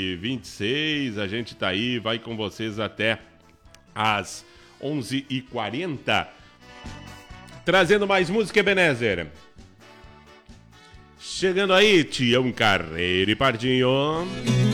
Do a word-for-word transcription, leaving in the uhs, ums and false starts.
vinte e seis, a gente tá aí, vai com vocês até às onze e quarenta. Trazendo mais música, Ebenezer. Chegando aí, Tião Carreiro e Pardinho.